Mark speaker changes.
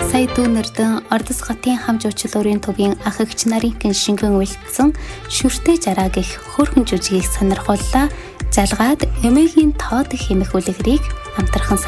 Speaker 1: Сая дүүнэрдэн Ордос хотын хам жуучлуурын төвийн ах эгч нарын шингэн үлдсэн шүртэй жараа гэх хөөрхөн жүжигийг сонирхоллоо. Жалгаад эмээгийн тоод хэмэх үлгэрийг амтархан